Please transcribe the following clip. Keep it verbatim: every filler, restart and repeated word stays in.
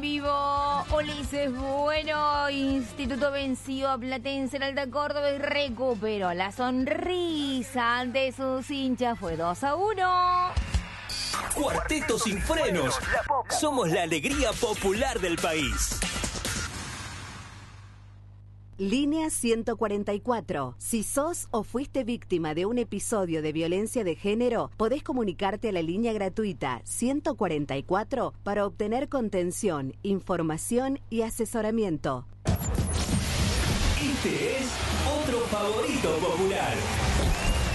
Vivo, Ulises Bueno, Instituto venció a Platense en Alta Córdoba y recuperó la sonrisa ante sus hinchas. Fue dos a uno. Cuarteto sin frenos. Somos la alegría popular del país. Línea ciento cuarenta y cuatro. Si sos o fuiste víctima de un episodio de violencia de género, podés comunicarte a la línea gratuita ciento cuarenta y cuatro para obtener contención, información y asesoramiento. Este es otro favorito popular.